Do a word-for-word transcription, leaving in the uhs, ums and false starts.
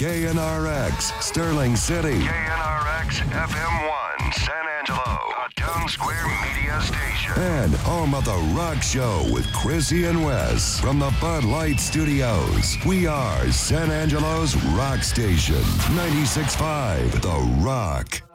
K N R X, Sterling City. K N R X F M one, San Angelo, a Town Square media station. And home of The Rock Show with Chrissy and Wes. From the Bud Light Studios, we are San Angelo's rock station. ninety-six point five The Rock.